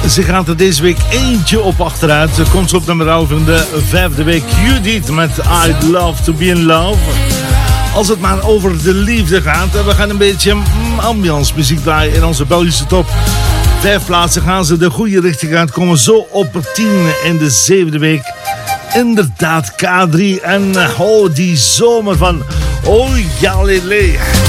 Ze gaat er deze week eentje op achteruit. Ze komt op nummer 11 in de 5e week. Judith met I'd Love to Be in Love. Als het maar over de liefde gaat. En we gaan een beetje ambiance muziek draaien in onze Belgische top. 5 plaatsen gaan ze de goede richting uit. Komen zo op 10 in de 7e week. Inderdaad K3 en die zomer van Oh Jalele.